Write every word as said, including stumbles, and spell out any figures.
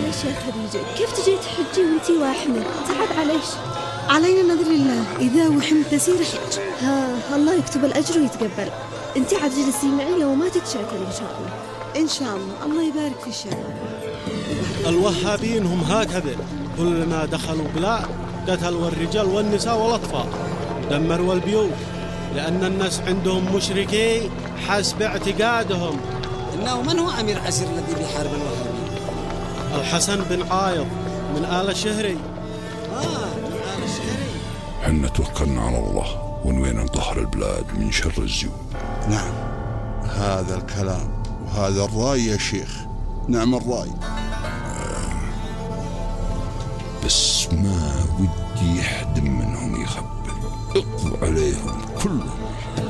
معليش يا خديجة، كيف تجي تحجي وانتي واحمل؟ تعب عليش. علينا نذر الله، إذا وحمت تسير حج. ها الله يكتب الأجر ويتقبل. انتي عاد جلسي معي وما تتشاكل إن شاء الله. إن شاء الله، الله يبارك في الشباب. الوهابيين هم هكذا، كل ما دخلوا بلاد قتلوا الرجال والنساء والأطفال، دمروا البيوت، لأن الناس عندهم مشركي حسب اعتقادهم. إنه من هو أمير عسير الذي بيحارب الوهابيين؟ الحسن بن عايض من آل الشهري. آه من آل الشهري. حنا توكلنا على الله ونوينا نطهر البلاد من شر الزيوت. نعم، هذا الكلام وهذا الرأي يا شيخ، نعم الرأي. بس ما ودي حد منهم يخبر، اقضوا عليهم كلهم.